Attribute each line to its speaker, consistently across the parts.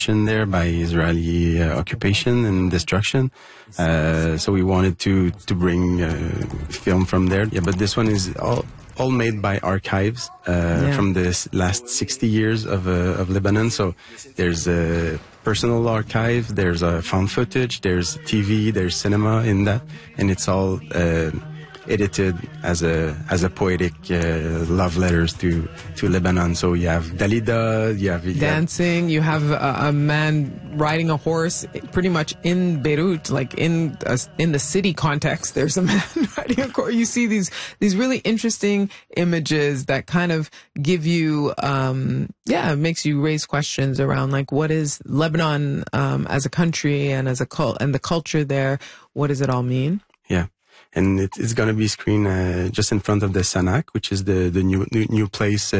Speaker 1: there by Israeli occupation and destruction. So we wanted to bring film from there. Yeah, but this one is all made by archives from the last 60 years of Lebanon. So there's a personal archive, there's a found footage, there's TV, there's cinema in that, and it's all edited as a poetic love letters to Lebanon. So you have Dalida, you have
Speaker 2: dancing, you have a man riding a horse pretty much in Beirut, like in the city context. There's a man riding a horse. You see these really interesting images that kind of give you it makes you raise questions around like what is Lebanon as a country and as a and the culture there. What does it all mean?
Speaker 1: Yeah. And it's going to be screened just in front of the Sanak, which is the new place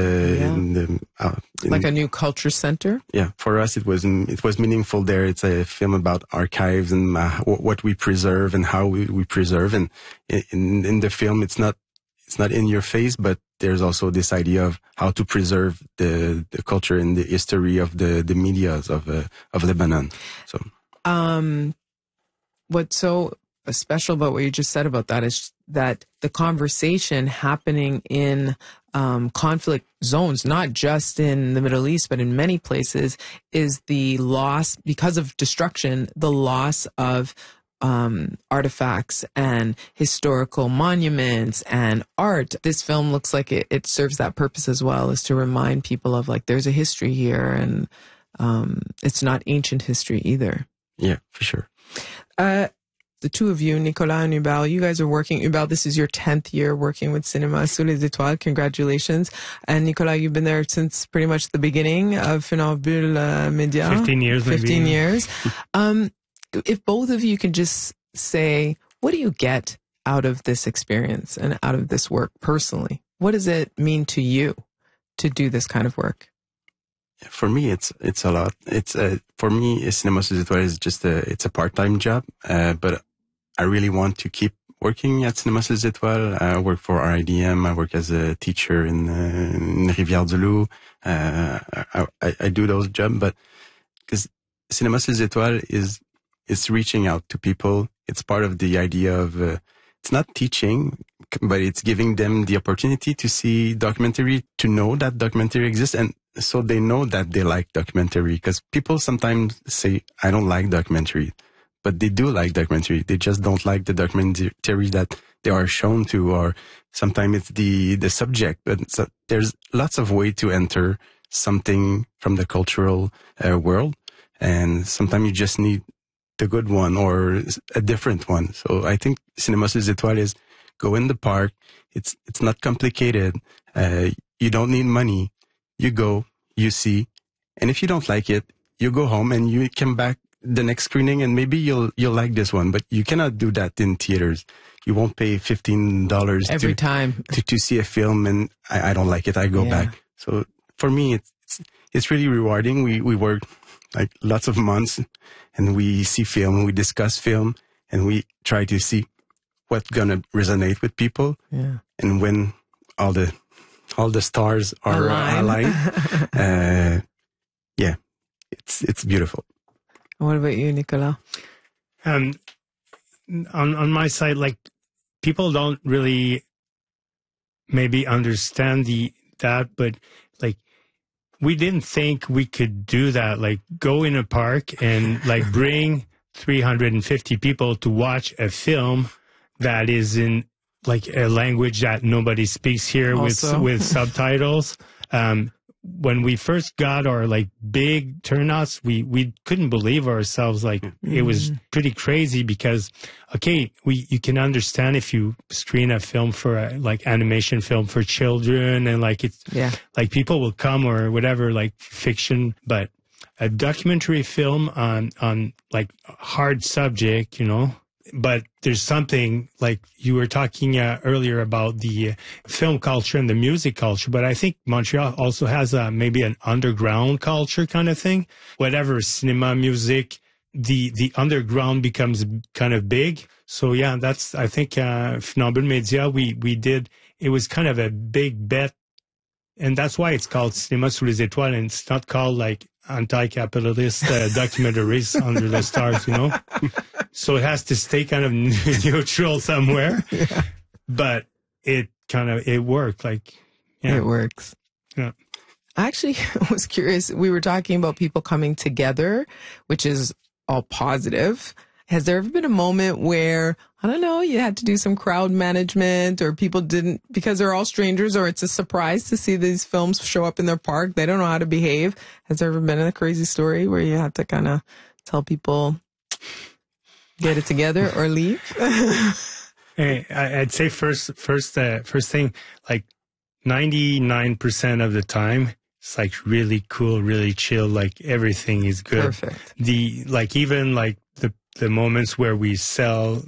Speaker 2: like a new culture center.
Speaker 1: Yeah, for us it was meaningful there. It's a film about archives and what we preserve and how we preserve. And in the film, it's not in your face, but there's also this idea of how to preserve the culture and the history of the medias of Lebanon. So,
Speaker 2: what's so special about what you just said about that is that the conversation happening in conflict zones, not just in the Middle East, but in many places, is the loss, because of destruction, the loss of artifacts and historical monuments and art. This film looks like it serves that purpose as well, is to remind people of like there's a history here, and it's not ancient history either.
Speaker 1: Yeah, for sure.
Speaker 2: The two of you, Nicolas and Hubert, you guys are working. Hubert, this is your 10th year working with Cinéma Sous les Étoiles. Congratulations. And Nicolas, you've been there since pretty much the beginning of Funambule Media.
Speaker 3: 15 years,
Speaker 2: 15 years. If both of you can just say, what do you get out of this experience and out of this work personally? What does it mean to you to do this kind of work?
Speaker 1: For me, it's a lot. For me, Cinéma Sous les Étoiles is just it's a part-time job, but I really want to keep working at Cinéma Sous les Étoiles. I work for RIDM. I work as a teacher in Rivière-du-Loup. I do those jobs, but because Cinéma Sous les Étoiles is reaching out to people. It's part of the idea of it's not teaching, but it's giving them the opportunity to see documentary, to know that documentary exists, and so they know that they like documentary. Because people sometimes say, I don't like documentary, but they do like documentary. They just don't like the documentary that they are shown to, or sometimes it's the subject. But so there's lots of way to enter something from the cultural world, and sometimes you just need the good one or a different one. So I think Cinéma Sous les Étoiles is go in the park. It's not complicated. You don't need money. You go, you see, and if you don't like it, you go home and you come back the next screening and maybe you'll like this one. But you cannot do that in theaters. You won't pay $15
Speaker 2: every time
Speaker 1: to see a film and I don't like it. I go back. So for me, it's really rewarding. We work like lots of months and we see film, we discuss film, and we try to see what's gonna resonate with people.
Speaker 2: Yeah.
Speaker 1: And when all the stars are aligned. It's beautiful.
Speaker 2: What about you, Nicolas?
Speaker 3: On my side, like people don't really maybe understand that, but like we didn't think we could do that. Like go in a park and like bring 350 people to watch a film that is in like a language that nobody speaks here with subtitles. When we first got our like big turnouts, we couldn't believe ourselves. Like it was pretty crazy because, okay, you can understand if you screen a film for like animation film for children and like it's like people will come or whatever, like fiction, but a documentary film on like hard subject, you know. But there's something like you were talking earlier about the film culture and the music culture. But I think Montreal also has maybe an underground culture kind of thing. Whatever cinema, music, the underground becomes kind of big. So yeah, that's I think Funambule Media we did. It was kind of a big bet, and that's why it's called Cinéma Sous les Étoiles, and it's not called like anti-capitalist documentaries under the stars, you know? So it has to stay kind of neutral somewhere.
Speaker 2: Yeah.
Speaker 3: But it worked. Like, yeah.
Speaker 2: It works.
Speaker 3: Yeah.
Speaker 2: I actually was curious. We were talking about people coming together, which is all positive. Has there ever been a moment where, I don't know, you had to do some crowd management or people didn't, because they're all strangers, or it's a surprise to see these films show up in their park? They don't know how to behave. Has there ever been a crazy story where you had to kind of tell people, get it together or leave?
Speaker 3: Hey, I'd say first thing, like 99% of the time, it's like really cool, really chill. Like everything is good.
Speaker 2: Perfect.
Speaker 3: Even the moments where we sell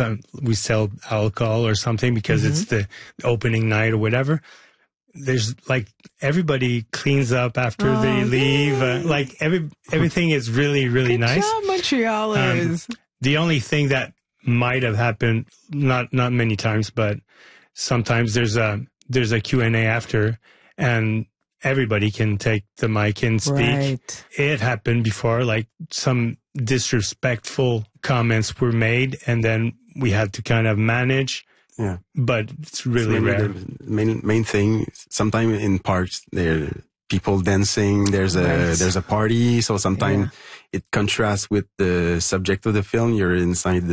Speaker 3: alcohol or something because it's the opening night or whatever. There's like everybody cleans up after they leave. Everything is really, really
Speaker 2: Good
Speaker 3: nice.
Speaker 2: job, Montrealers.
Speaker 3: The only thing that might have happened, not many times, but sometimes there's a Q&A after, and everybody can take the mic and speak.
Speaker 2: Right.
Speaker 3: It happened before, like some disrespectful comments were made, and then we had to kind of manage.
Speaker 1: Yeah.
Speaker 3: But it's really rare.
Speaker 1: The main thing, sometimes in parks, there are people dancing, there's a party, so sometimes it contrasts with the subject of the film. You're inside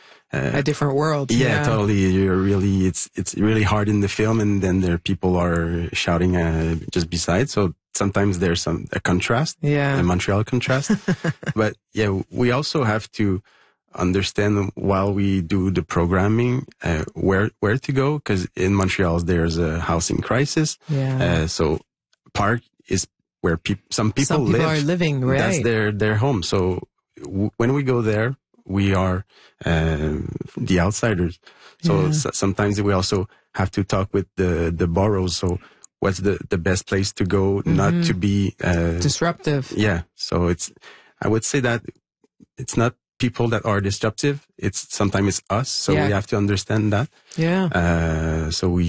Speaker 2: a different world.
Speaker 1: Yeah, totally. It's really hard in the film, and then there people are shouting just beside. So sometimes there's a contrast, a Montreal contrast. But yeah, we also have to understand while we do the programming where to go, because in Montreal there's a housing crisis.
Speaker 2: Yeah.
Speaker 1: So park is where some people live.
Speaker 2: Are living, right?
Speaker 1: That's their home. So when we go there, we are the outsiders. So sometimes we also have to talk with the boroughs. So what's the best place to go, not to be
Speaker 2: disruptive? Yeah.
Speaker 1: So I would say that it's not people that are disruptive. Sometimes it's us. So we have to understand that.
Speaker 2: Yeah.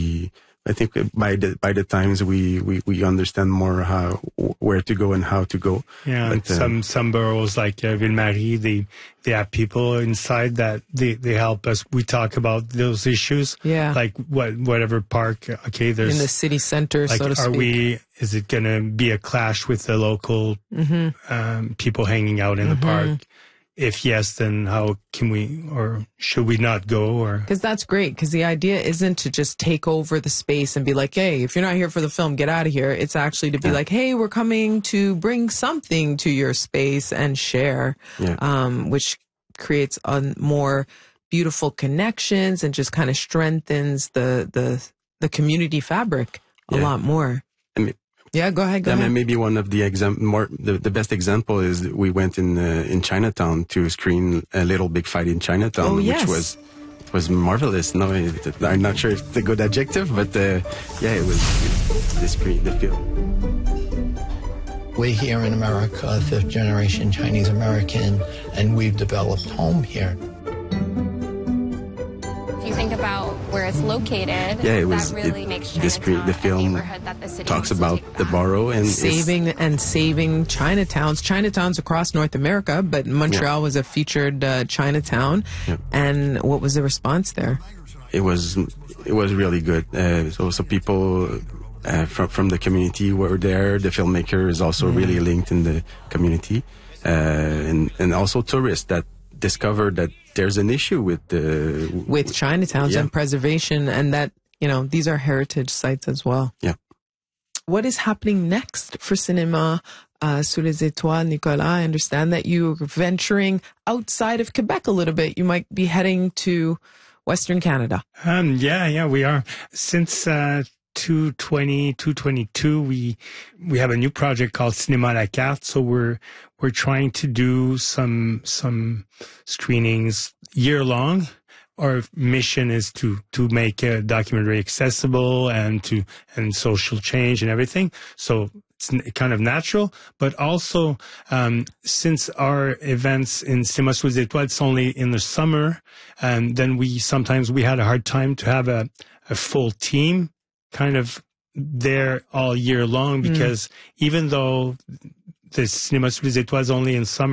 Speaker 1: I think by the times we understand more where to go and how to go.
Speaker 3: Yeah, but, some boroughs like Ville-Marie, they have people inside that they help us. We talk about those issues.
Speaker 2: Yeah,
Speaker 3: like whatever park. Okay, there's
Speaker 2: in the city center,
Speaker 3: like,
Speaker 2: so to speak.
Speaker 3: Is it going to be a clash with the local people hanging out in the park? If yes, then how can we, or should we not go? Or
Speaker 2: because that's great, because the idea isn't to just take over the space and be like, hey, if you're not here for the film, get out of here. It's actually to be like, hey, we're coming to bring something to your space and share, which creates more beautiful connections and just kind of strengthens the community fabric a lot more. Yeah, go ahead.
Speaker 1: Maybe one of the best example is we went in Chinatown to screen a Little Big Fight in Chinatown, which was marvelous. No, I'm not sure if it's a good adjective, but it was the film.
Speaker 4: We're here in America, fifth generation Chinese American, and we've developed home here.
Speaker 5: If you think about where it's located, that really makes Chinatown
Speaker 1: the film
Speaker 5: a neighborhood that the city
Speaker 1: talks
Speaker 5: wants to
Speaker 1: about
Speaker 5: take
Speaker 1: the
Speaker 5: back.
Speaker 1: borough and
Speaker 2: saving Chinatowns across North America, but Montreal was a featured Chinatown. And what was the response there?
Speaker 1: It was really good. So people from the community were there. The filmmaker is also really linked in the community, and also tourists that discovered that there's an issue with
Speaker 2: Chinatowns and preservation, and that these are heritage sites as well.
Speaker 1: Yeah.
Speaker 2: What is happening next for Cinéma Sous les Étoiles, Nicolas? I understand that you're venturing outside of Quebec a little bit. You might be heading to Western Canada.
Speaker 3: Yeah, we are. Since 2022, we have a new project called Cinéma à la carte. So we're trying to do some screenings year long. Our mission is to make a documentary accessible and social change and everything. So it's kind of natural, but also since our events in Cinéma Sous les Étoiles, it's only in the summer, and then we had a hard time to have a full team kind of there all year long, because even though the Cinéma Sous les Étoiles only in summer.